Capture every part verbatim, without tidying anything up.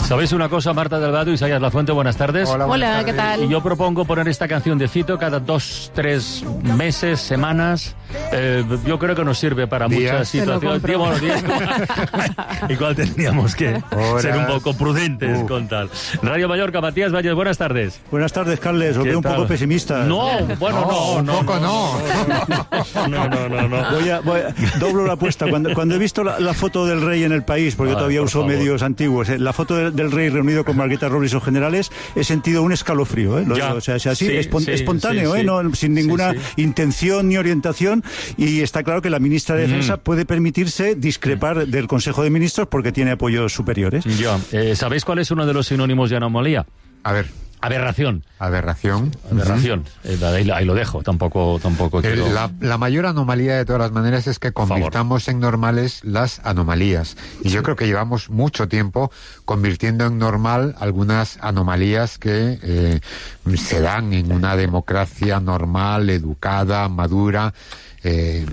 ¿Sabéis una cosa, Marta Delgado y Isaías Lafuente? Buenas tardes. Hola, buenas Hola, tardes. ¿qué tal? Y yo propongo poner esta canción de Fito cada dos, tres meses, semanas. Eh, yo creo que nos sirve para Días. muchas situaciones. Te lo compro. Días, bueno, días. Igual tendríamos que Horas. ser un poco prudentes Uf. con tal. Radio Mallorca, Matías Valles, buenas tardes. Buenas tardes, Carles. Os ¿Qué veo un tal? poco pesimista. No, bueno, no, un no. poco no. No, no, no, no. Voy a, voy a- doblo la apuesta. Cuando, cuando he visto la, la foto del rey en el país, porque Ay, yo todavía por uso favor. medios antiguos, eh, la foto del, del rey reunido con Margarita Robles y los generales, he sentido un escalofrío. ¿eh? Lo- Ya. o sea, o sea, así, Sí, espon- sí, espontáneo, sí, ¿eh? sí. No, sin ninguna Sí, sí. intención ni orientación. Y está claro que la ministra de Defensa Mm. puede permitirse discrepar del Consejo de Ministros porque tiene apoyos superiores. Yo, eh, ¿sabéis cuál es uno de los sinónimos de anomalía? A ver, Aberración. aberración. Aberración. Eh, ahí, ahí lo dejo, tampoco, tampoco Eh, quiero... La, la mayor anomalía de todas las maneras es que favor. convirtamos en normales las anomalías. Y yo creo que llevamos mucho tiempo convirtiendo en normal algunas anomalías que eh, se dan en una democracia normal, educada, madura. Eh,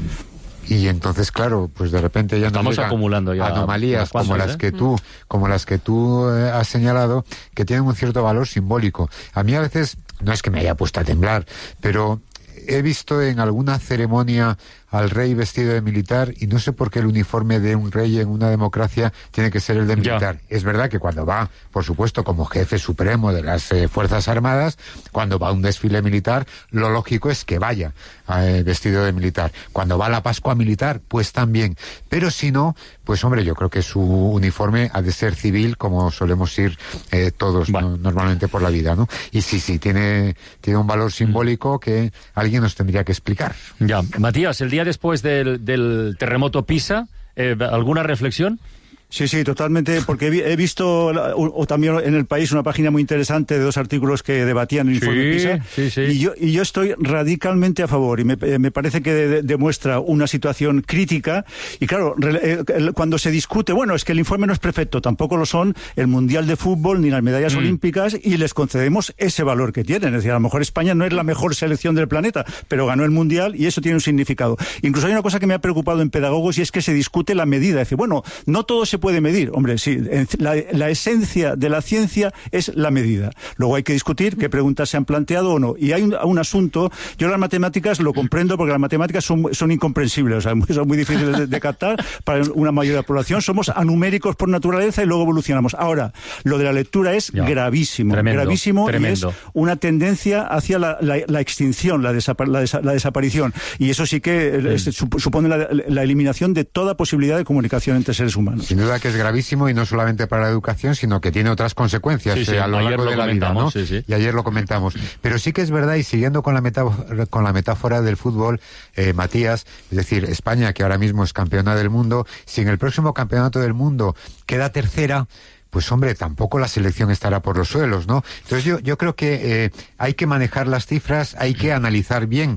y entonces, claro, pues de repente ya nos Estamos llegan acumulando ya anomalías unas cuantas, como las ¿eh? que tú, como las que tú eh, has señalado, que tienen un cierto valor simbólico. A mí a veces, no es que me haya puesto a temblar, pero he visto en alguna ceremonia al rey vestido de militar y no sé por qué el uniforme de un rey en una democracia tiene que ser el de Ya. militar. Es verdad que cuando va, por supuesto, como jefe supremo de las eh, Fuerzas Armadas, cuando va a un desfile militar, lo lógico es que vaya eh, vestido de militar. Cuando va a la Pascua militar, pues también. Pero si no, pues hombre, yo creo que su uniforme ha de ser civil, como solemos ir eh, todos Bueno. ¿no? normalmente por la vida, ¿no? Y sí, sí, tiene, tiene un valor simbólico que alguien nos tendría que explicar. Ya, Matías, el día después del, del terremoto Pisa, eh, ¿alguna reflexión? Sí, sí, totalmente, porque he, vi- he visto la- o, o también en El País una página muy interesante de dos artículos que debatían el informe Sí, PISA, sí, sí. y yo y yo estoy radicalmente a favor y me, eh, me parece que de- de- demuestra una situación crítica y claro, re- eh, el- cuando se discute, bueno, es que el informe no es perfecto, tampoco lo son el Mundial de Fútbol ni las medallas Mm. olímpicas y les concedemos ese valor que tienen, es decir, a lo mejor España no es la mejor selección del planeta, pero ganó el Mundial y eso tiene un significado. Incluso hay una cosa que me ha preocupado en pedagogos y es que se discute la medida, es decir, bueno, no todo se puede medir. Hombre, sí, en- la, la esencia de la ciencia es la medida. Luego hay que discutir qué preguntas se han planteado o no. Y hay un, un asunto, yo las matemáticas lo comprendo porque las matemáticas son, son incomprensibles, o sea, muy- son muy difíciles de, de captar para una mayoría de la población. Somos anuméricos por naturaleza y luego evolucionamos. Ahora, lo de la lectura es Ya. gravísimo, Tremendo, gravísimo tremendo. y es una tendencia hacia la, la- la extinción, la, desapa- la desa- la desaparición. Y eso sí que eh, este, sup- supone la, la eliminación de toda posibilidad de comunicación entre seres humanos. Sin duda que es gravísimo y no solamente para la educación, sino que tiene otras consecuencias Sí, sí, eh, a lo ayer largo lo de la vida, ¿no? comentamos, sí, sí. Y ayer lo comentamos. Pero sí que es verdad, y siguiendo con la metáfora, con la metáfora del fútbol, eh, Matías, es decir, España, que ahora mismo es campeona del mundo, si en el próximo campeonato del mundo queda tercera, pues hombre, tampoco la selección estará por los suelos, ¿no? Entonces yo, yo creo que eh, hay que manejar las cifras, hay que analizar bien